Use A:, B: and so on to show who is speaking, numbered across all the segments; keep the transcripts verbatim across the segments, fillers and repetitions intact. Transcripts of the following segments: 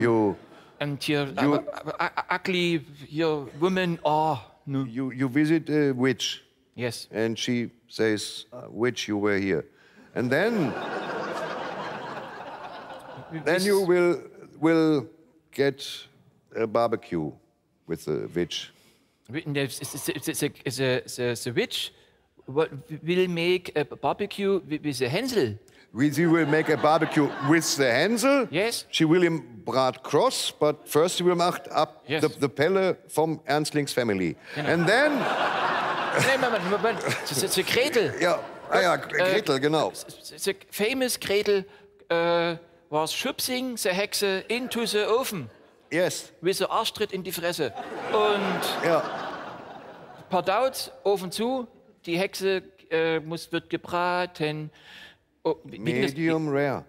A: You,
B: And here,
A: You-
B: uh, uh, ugly, here, women, oh, no.
A: you, you visit a witch,
B: Yes.
A: and she says, uh, "Witch, you were here," and then, then you will will get a barbecue with the witch.
B: It's, it's, it's, it's, a, it's, a, it's, a, it's a witch what will make a barbecue with, with a Hänsel.
A: We she will make a barbecue with the Hänsel.
B: Yes.
A: She will him brat cross, but first she will macht up
B: Yes.
A: the, the Pelle from Ernstling's family. And then,
B: Nein, Moment, Moment. It's, it's a Gretel.
A: ja, ah ja, Gretel, genau.
B: It's a famous Gretel uh, was schubsing the Hexe into the oven
A: Yes,
B: with the Arschtritt in die Fresse. Und
A: ja.
B: Pardaut, Ofen zu, die Hexe äh, muss, wird gebraten. Oh, wie ging das?
A: Medium rare.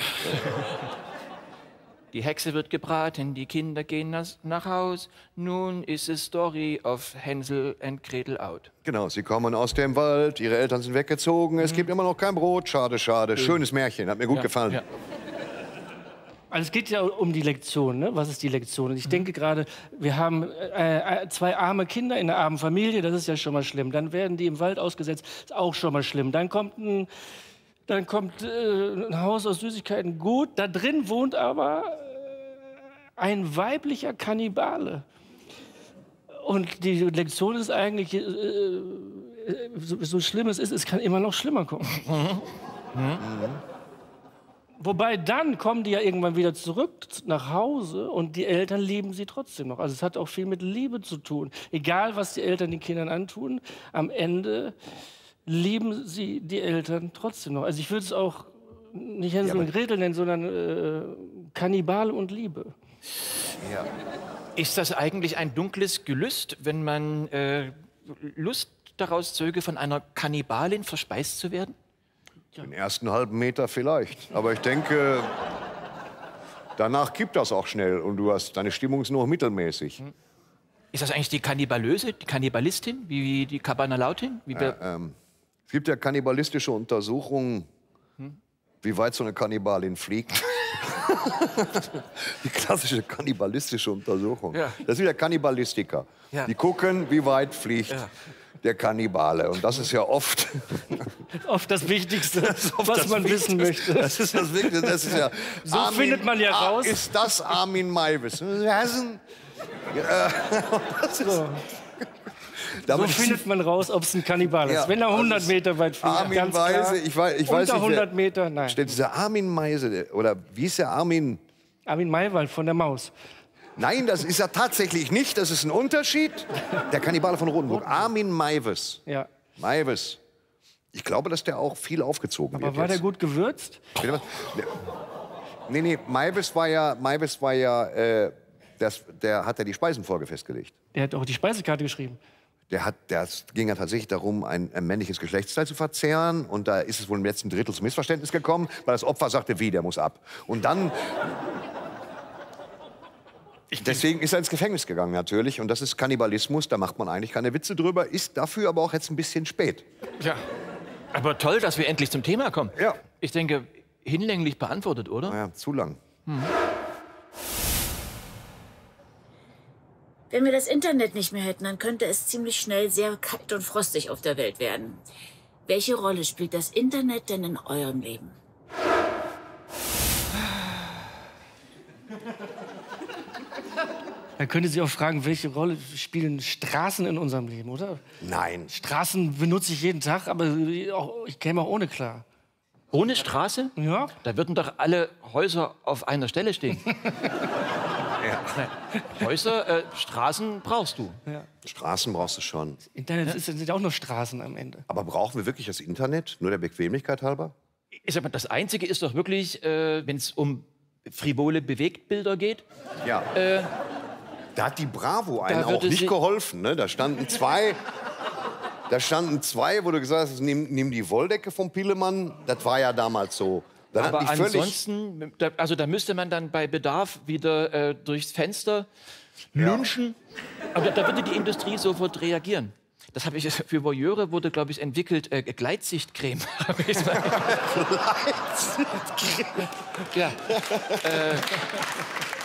B: Die Hexe wird gebraten, die Kinder gehen nas- nach Haus. Nun ist es Story of Hänsel and Gretel out.
A: Genau, sie kommen aus dem Wald, ihre Eltern sind weggezogen, es gibt immer noch kein Brot, schade, schade. Schönes Märchen, hat mir gut gefallen.
B: Ja.
C: Also es geht ja um die Lektion, ne? Was ist die Lektion? Und ich denke gerade, wir haben äh, zwei arme Kinder in einer armen Familie, das ist ja schon mal schlimm. Dann werden die im Wald ausgesetzt, ist auch schon mal schlimm. Dann kommt ein, dann kommt, äh, ein Haus aus Süßigkeiten, gut. Da drin wohnt aber äh, ein weiblicher Kannibale. Und die Lektion ist eigentlich, äh, äh, so, so schlimm es ist, es kann immer noch schlimmer kommen.
B: Mhm.
C: Wobei dann kommen die ja irgendwann wieder zurück nach Hause und die Eltern lieben sie trotzdem noch. Also es hat auch viel mit Liebe zu tun. Egal, was die Eltern den Kindern antun, am Ende lieben sie die Eltern trotzdem noch. Also ich würde es auch nicht Hänsel und Gretel nennen, sondern äh, Kannibale und Liebe.
A: Ja.
B: Ist das eigentlich ein dunkles Gelüst, wenn man äh, Lust daraus zöge, von einer Kannibalin verspeist zu werden?
A: Den ersten halben Meter vielleicht. Aber ich denke, danach kippt das auch schnell und du hast, deine Stimmung ist nur mittelmäßig.
B: Ist das eigentlich die Kannibalöse, die Kannibalistin, wie die Kabanalautin? Wie wir-
A: Äh, ähm, es gibt ja kannibalistische Untersuchungen, wie weit so eine Kannibalin fliegt. Die klassische kannibalistische Untersuchung.
B: Ja.
A: Das ist wieder Kannibalistiker.
B: Ja.
A: Die gucken, wie weit fliegt
B: Ja.
A: der Kannibale. Und das ist ja oft,
C: Oft das Wichtigste,
A: oft
C: was
A: das
C: man wissen
A: Wichtigste.
C: möchte.
A: Das ist das Wichtigste. Das ist ja
C: So findet man ja
A: Ah,
C: raus.
A: Ist das Armin Maivis? Ja, das ist,
C: So,
A: damit
C: so findet man raus, ob es ein Kannibal ist.
A: Ja,
C: Wenn er
A: das
C: hundert
A: ist
C: Meter weit fliegt,
A: Armin
C: ganz klar.
A: Weise, ich weiß, ich weiß
C: Unter
A: nicht,
C: hundert
A: wer-
C: Meter, nein.
A: steht dieser Armin Meise, oder wie ist der Armin?
C: Armin Maywald von der Maus.
A: Nein, das ist er tatsächlich nicht, das ist ein Unterschied. Der Kannibale von Rotenburg, Armin Maivis.
C: Ja.
A: Maivis. Ich glaube, dass der auch viel aufgezogen
C: Aber
A: wird
C: war der
A: jetzt.
C: gut gewürzt?
A: Bitte was? Nee, nee, Maivis war ja, Maivis war ja, äh, das, der hat ja die Speisenfolge festgelegt.
C: Der hat auch die Speisekarte geschrieben.
A: Der hat, das ging ja tatsächlich darum, ein, ein männliches Geschlechtsteil zu verzehren. Und da ist es wohl im letzten Drittel zum Missverständnis gekommen, weil das Opfer sagte, wie, der muss ab. Und dann... Deswegen ist er ins Gefängnis gegangen, natürlich. Und das ist Kannibalismus, da macht man eigentlich keine Witze drüber. Ist dafür aber auch jetzt ein bisschen spät.
B: Ja. Aber toll, dass wir endlich zum Thema kommen.
A: Ja.
B: Ich denke, hinlänglich beantwortet, oder?
A: Naja, zu lang.
D: Wenn wir das Internet nicht mehr hätten, dann könnte es ziemlich schnell sehr kalt und frostig auf der Welt werden. Welche Rolle spielt das Internet denn in eurem Leben?
C: Man könnte sich auch fragen, welche Rolle spielen Straßen in unserem Leben, oder?
A: Nein.
C: Straßen benutze ich jeden Tag, aber auch, ich käme auch ohne klar.
B: Ohne Straße?
C: Ja?
B: Da würden doch alle Häuser auf einer Stelle stehen. Nein. Häuser, äh, Straßen brauchst du.
A: Straßen brauchst du schon.
C: Internet ist, sind ja auch nur Straßen am Ende.
A: Aber brauchen wir wirklich das Internet? Nur der Bequemlichkeit halber?
B: Ich sag mal, das Einzige ist doch wirklich, äh, wenn es um frivole Bewegtbilder geht.
A: Ja. Da hat die Bravo einen
B: Da
A: auch
B: würde
A: nicht
B: sie-
A: geholfen. Ne? Da standen zwei, da standen zwei, wo du gesagt hast, nimm, nimm die Wolldecke vom Pillemann. Das war ja damals so. Dann
B: Aber
A: hatten die völlig,
B: ansonsten, da, also da müsste man dann bei Bedarf wieder äh, durchs Fenster lynchen. Aber da würde die Industrie sofort reagieren. Das habe ich für Voyeure wurde, glaube ich, entwickelt äh, Gleitsichtcreme. Hab ich's mal- ja. Äh,